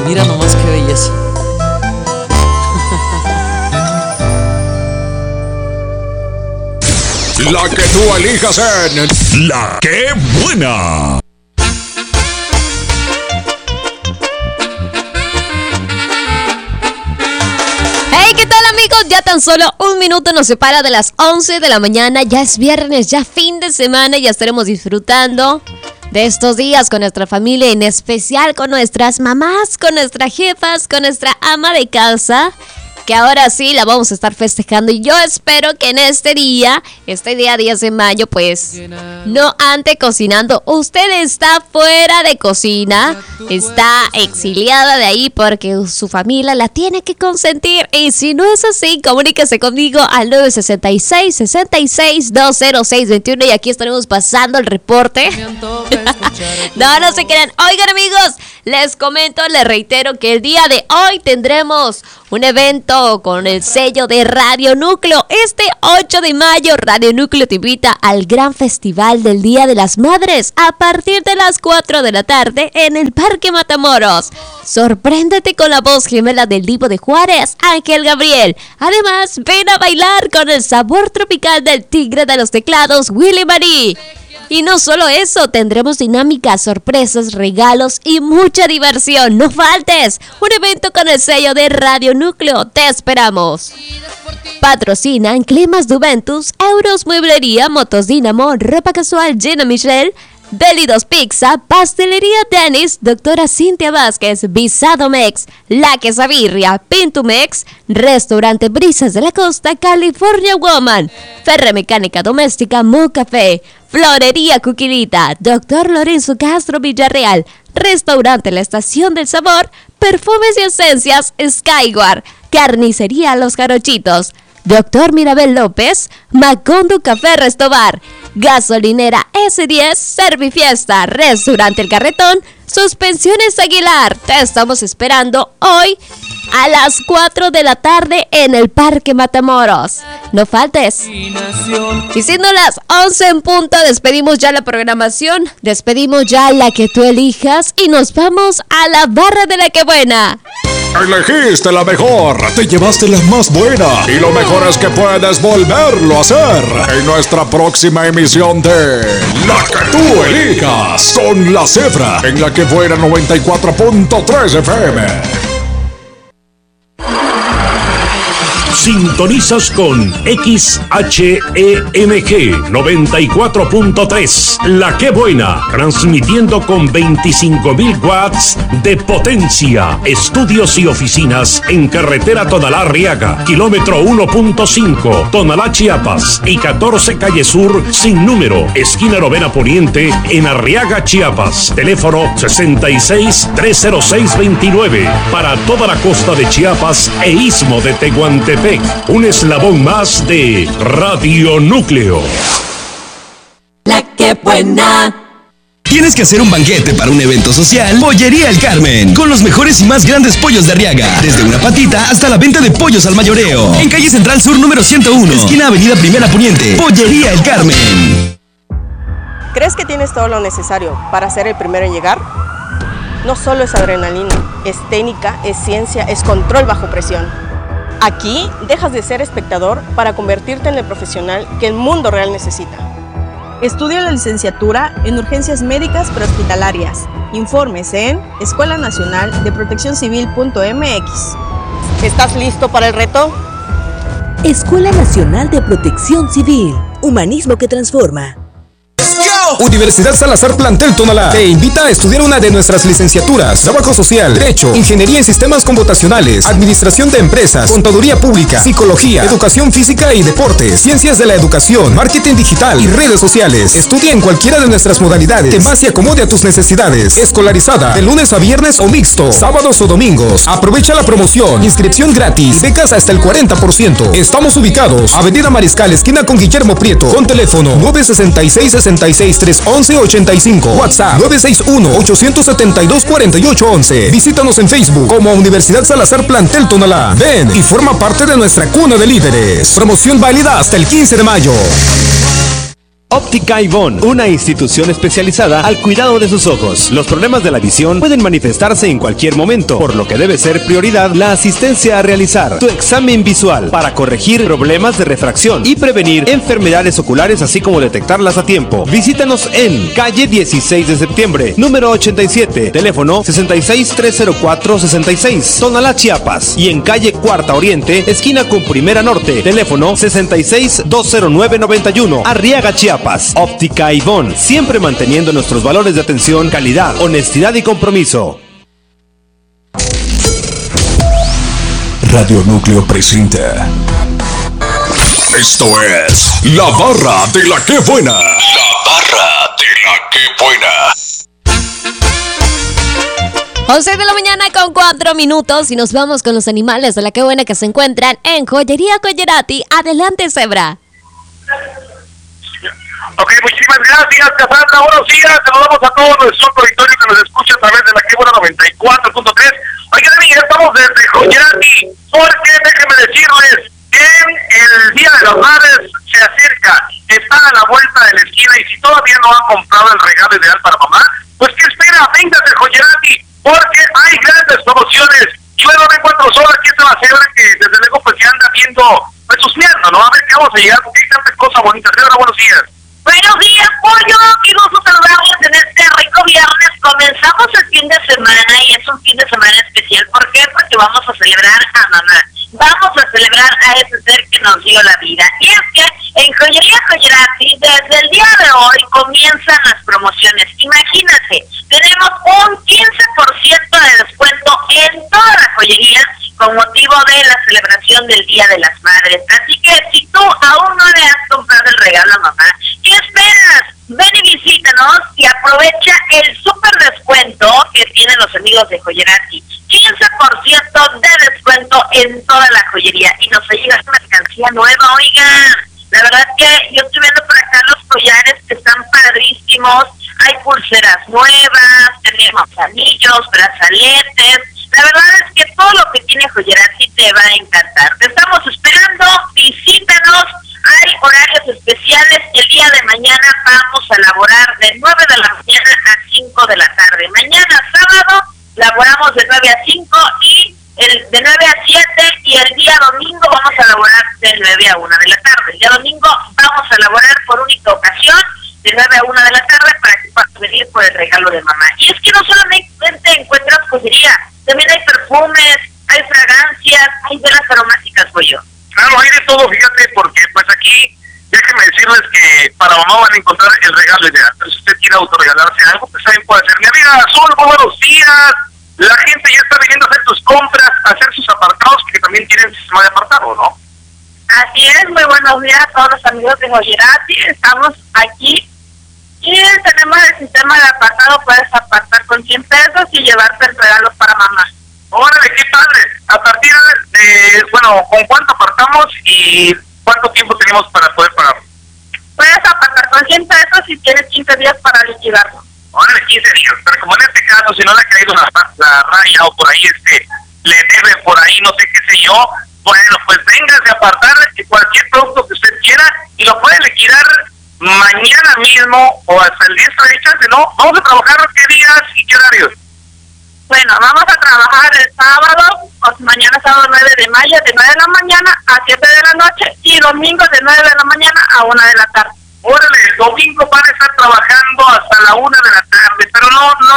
Mira nomás qué belleza. La que tú elijas en La Que Buena. Hey, ¿qué tal, amigos? Ya tan solo un minuto nos separa de las 11 de la mañana. Ya es viernes, ya fin de semana. Ya estaremos disfrutando de estos días con nuestra familia, en especial con nuestras mamás, con nuestras jefas, con nuestra ama de casa, que ahora sí la vamos a estar festejando. Y yo espero que en este día 10 de mayo, pues no ande cocinando. Usted está fuera de cocina, está exiliada de ahí porque su familia la tiene que consentir. Y si no es así, comuníquese conmigo al 966-66-20621 y aquí estaremos pasando el reporte. No se crean. Oigan, amigos, les comento, les reitero que el día de hoy tendremos un evento con el sello de Radio Núcleo. Este 8 de mayo, Radio Núcleo te invita al gran festival del Día de las Madres a partir de las 4 de la tarde en el Parque Matamoros. Sorpréndete con la voz gemela del Divo de Juárez, Ángel Gabriel. Además, ven a bailar con el sabor tropical del tigre de los teclados, Willy Marie. Y no solo eso, tendremos dinámicas, sorpresas, regalos y mucha diversión. ¡No faltes! Un evento con el sello de Radio Núcleo. ¡Te esperamos! Patrocinan Climas Juventus, Euros Mueblería, Motos Dínamo, Ropa Casual Gina Michelle, Delidos Pizza, Pastelería Tenis, Doctora Cintia Vázquez, Visado Mex, La Quesabirria, Pintumex, Restaurante Brisas de la Costa, California Woman, Ferre Mecánica Doméstica, Mu Café, Florería Cuquilita, Doctor Lorenzo Castro Villarreal, Restaurante La Estación del Sabor, Perfumes y Esencias Skyward, Carnicería Los Jarochitos, Doctor Mirabel López, Macondo Café Restobar, Gasolinera S10, Servifiesta, Restaurante El Carretón, Suspensiones Aguilar. Te estamos esperando hoy a las 4 de la tarde en el Parque Matamoros. No faltes. Y siendo las 11 en punto, despedimos ya la programación, despedimos ya La Que Tú Elijas y nos vamos a la barra de La Que Buena. Elegiste la mejor, te llevaste la más buena y lo mejor es que puedes volverlo a hacer en nuestra próxima emisión de La Que Tú Elijas con La Cebra en La Que Buena 94.3 FM. Sintonizas con XHEMG 94.3, La Que Buena, transmitiendo con 25.000 watts de potencia. Estudios y oficinas en carretera Tonalá-Arriaga, kilómetro 1.5, Tonalá, Chiapas, y 14 Calle Sur, sin número, esquina Novena Poniente, en Arriaga, Chiapas. Teléfono 66-306-29, para toda la costa de Chiapas e istmo de Tehuantepec. Un eslabón más de Radio Núcleo. La Que Buena. ¿Tienes que hacer un banquete para un evento social? Pollería El Carmen, con los mejores y más grandes pollos de Arriaga, desde una patita hasta la venta de pollos al mayoreo. En calle Central Sur número 101, esquina Avenida Primera Poniente. Pollería El Carmen. ¿Crees que tienes todo lo necesario para ser el primero en llegar? No solo es adrenalina, es técnica, es ciencia, es control bajo presión. Aquí dejas de ser espectador para convertirte en el profesional que el mundo real necesita. Estudia la licenciatura en urgencias médicas prehospitalarias. Informes en Escuela Nacional de Protección Civil.mx. ¿Estás listo para el reto? Escuela Nacional de Protección Civil. Humanismo que transforma. Universidad Salazar Plantel Tonalá te invita a estudiar una de nuestras licenciaturas: Trabajo Social, Derecho, Ingeniería en Sistemas Computacionales, Administración de Empresas, Contaduría Pública, Psicología, Educación Física y Deportes, Ciencias de la Educación, Marketing Digital y Redes Sociales. Estudia en cualquiera de nuestras modalidades que más se acomode a tus necesidades. Escolarizada de lunes a viernes o mixto, sábados o domingos. Aprovecha la promoción, inscripción gratis, becas hasta el 40%. Estamos ubicados Avenida Mariscal, esquina con Guillermo Prieto, con teléfono 966-66-311-85, WhatsApp 961-872-4811. Visítanos en Facebook como Universidad Salazar Plantel Tonalá. Ven y forma parte de nuestra cuna de líderes. Promoción válida hasta el 15 de mayo. Óptica Ivonne, una institución especializada al cuidado de sus ojos. Los problemas de la visión pueden manifestarse en cualquier momento, por lo que debe ser prioridad la asistencia a realizar tu examen visual para corregir problemas de refracción y prevenir enfermedades oculares, así como detectarlas a tiempo. Visítanos en calle 16 de septiembre, número 87, teléfono 66-304-66, Tonalá, Chiapas, y en calle Cuarta Oriente, esquina con Primera Norte, teléfono 66-209-91, Arriaga, Chiapas. Óptica Ivonne, siempre manteniendo nuestros valores de atención, calidad, honestidad y compromiso. Radio Núcleo presenta. Esto es La Barra de la Que Buena. La Barra de la Que Buena. 11 de la mañana con 4 minutos y nos vamos con los animales de la Que Buena que se encuentran en Joyería Collerati. Adelante, Zebra. Ok, muchísimas gracias, Cassandra. Buenos días, saludamos a todo nuestro auditorio que nos escucha a través de la Que Buena 94.3. Oigan, ya estamos desde Joyerati, porque déjenme decirles que el Día de las Madres se acerca, están a la vuelta de la esquina y si todavía no han comprado el regalo ideal para mamá, pues ¿qué espera? Véngase a Joyerati, porque hay grandes promociones. Yo no me encuentro sola, aquí está la señora que desde luego pues ya anda viendo, pues husmeando, ¿no? A ver qué vamos a llegar, porque hay tantas cosas bonitas. Señora, buenos días. Buenos días, Pollo. Qué gusto saludarlos en este rico viernes. Comenzamos el fin de semana y es un fin de semana especial. ¿Por qué? Porque vamos a celebrar a mamá. Vamos a celebrar a ese ser que nos dio la vida. Y es que en Joyería Collerati, desde el día de hoy, comienzan las promociones. Imagínate, tenemos un 15% de descuento en toda la joyería con motivo de la celebración del Día de las Madres. Así que si tú aún no le has comprado el regalo a mamá, ¿qué esperas? Ven y visítanos y aprovecha el súper descuento que tienen los amigos de Joyerati. 15% de descuento en toda la joyería y nos llega una mercancía nueva, oigan. La verdad que yo estoy viendo por acá los collares que están padrísimos. Hay pulseras nuevas, tenemos anillos, brazaletes. La verdad es que todo lo que tiene Joyerati te va a encantar. Te estamos esperando, visítanos. Hay horarios especiales y el día de mañana vamos a laborar de 9 de la mañana a 5 de la tarde. Mañana sábado laboramos de 9 a 5 y de 9 a 7 y el día domingo vamos a laborar de 9 a 1 de la tarde. El día domingo vamos a laborar por única ocasión de 9 a 1 de la tarde para que puedas venir por el regalo de mamá. Y es que no solamente encuentras joyería, también hay perfumes, hay fragancias, hay velas aromáticas, pollo. Claro, hay de todo, fíjate, porque pues aquí, déjenme decirles que para mamá van a encontrar el regalo ideal. Entonces, si usted quiere autorregalarse algo, pues también puede hacer. Mi amiga Azul, muy buenos días. La gente ya está viniendo a hacer sus compras, a hacer sus apartados, porque también tienen sistema de apartado, ¿no? Así es, muy buenos días a todos los amigos de Joyerati. Estamos aquí y tenemos el sistema de apartado. Puedes apartar con 100 pesos y llevarte el regalo para mamá. Órale, qué padre. A partir de, bueno, ¿con cuánto apartamos y cuánto tiempo tenemos para poder pagar? Puedes apartar con 100 pesos y tienes 15 días para liquidarlo. Órale, 15 días. Pero como en este caso, si no le ha caído la raya o por ahí le debe por ahí, no sé qué sé yo, bueno, pues véngase a apartar cualquier producto que usted quiera y lo puede liquidar mañana mismo o hasta el 10 de chance, ¿no? Vamos a trabajar qué días y qué horarios. Bueno, vamos a trabajar el sábado, mañana sábado 9 de mayo, de 9 de la mañana a 7 de la noche y domingo de 9 de la mañana a 1 de la tarde. Órale, el domingo van a estar trabajando hasta la 1 de la tarde, pero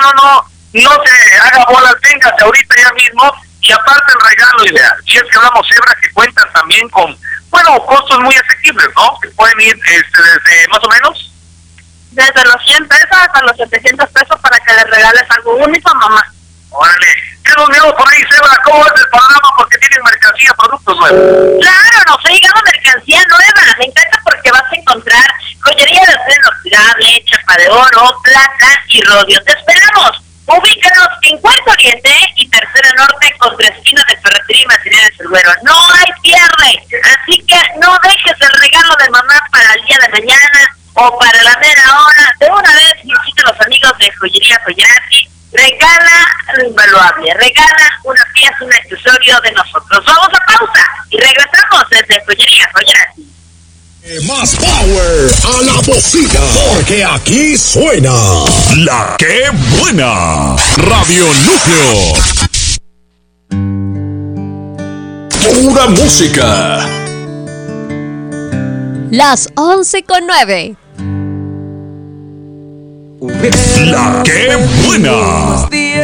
no se haga bolas, véngase ahorita ya mismo y aparte el regalo ideal. Si es que hablamos Zebra, que cuentan también con, bueno, costos muy asequibles, ¿no? Que pueden ir desde más o menos. Desde los 100 pesos hasta los 700 pesos para que le regales algo único a mamá. Órale, ¿qué nos vemos por ahí, Zebra? ¿Cómo es el panorama? Porque tienen mercancía, productos nuevos. Claro, nos ha llegado mercancía nueva. Me encanta porque vas a encontrar joyería de acero inoxidable, chapa de oro, plata y rodio. Te esperamos. Ubícanos en Cuarto Oriente y Tercera Norte contra esquina de Ferretería y Materiales del Güero. No hay cierre, así que no dejes el regalo de mamá para el día de mañana o para la mera hora. De una vez visita a los amigos de Joyería Joyerati. Regala lo invaluable, regala una pieza, un accesorio de nosotros. Vamos a pausa y regresamos desde Joyería Joyerati. Más power a la bocina, porque aquí suena La Que Buena. Radio Núcleo. Pura música. Las 11:09. La Que Buena.